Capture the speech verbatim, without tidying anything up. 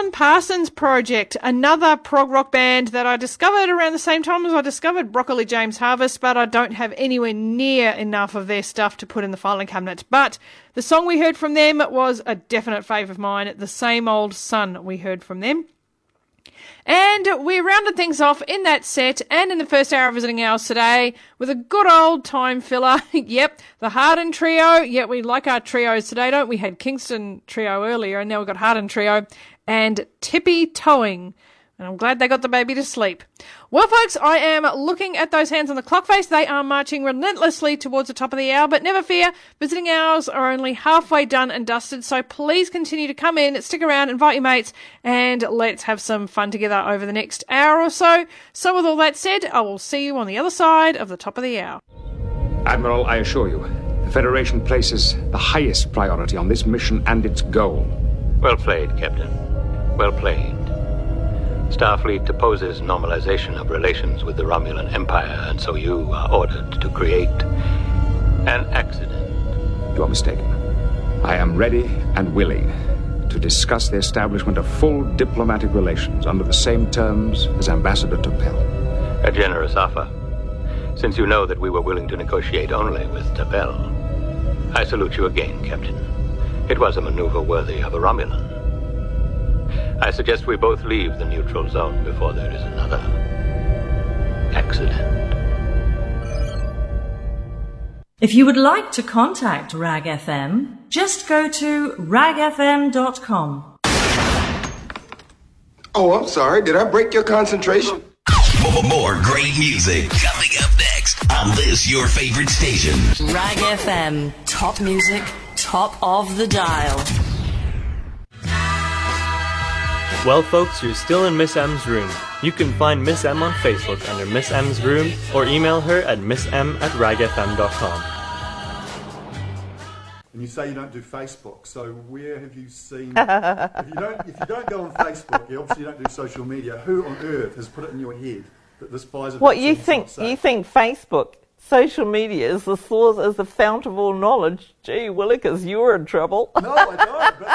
Alan Parsons Project, another prog rock band that I discovered around the same time as I discovered Broccoli James Harvest, but I don't have anywhere near enough of their stuff to put in the filing cabinet. But the song we heard from them was a definite favourite of mine, The Same Old Sun we heard from them. And we rounded things off in that set and in the first hour of Visiting Hours today with a good old time filler. Yep, the Hardin Trio. Yep, we like our trios today, don't we? We had Kingston Trio earlier, and now we've got Hardin Trio and Tippy Towing. And I'm glad they got the baby to sleep. Well, folks, I am looking at those hands on the clock face. They are marching relentlessly towards the top of the hour, but never fear, Visiting Hours are only halfway done and dusted, so please continue to come in, stick around, invite your mates, and let's have some fun together over the next hour or so. So with all that said, I will see you on the other side of the top of the hour. Admiral, I assure you, the Federation places the highest priority on this mission and its goal. Well played, Captain. Well played. Starfleet opposes normalization of relations with the Romulan Empire, and so you are ordered to create an accident. You are mistaken. I am ready and willing to discuss the establishment of full diplomatic relations under the same terms as Ambassador T'Pel. A generous offer. Since you know that we were willing to negotiate only with T'Pel, I salute you again, Captain. It was a maneuver worthy of a Romulan. I suggest we both leave the neutral zone before there is another accident. If you would like to contact Rag F M, just go to rag f m dot com. Oh, I'm sorry. Did I break your concentration? More great music coming up next on this, your favorite station. Rag F M. Top music, top of the dial. Well, folks, you're still in Miss M's room. You can find Miss M on Facebook under Miss M's room or email her at missm at rag f m dot com. And you say you don't do Facebook, so where have you seen... if, you don't, if you don't go on Facebook, you obviously don't do social media, who on earth has put it in your head that this Pfizer... What, you think, you think Facebook, social media is the source, is the fount of all knowledge? Gee, Willikers, you're in trouble. No, I don't, but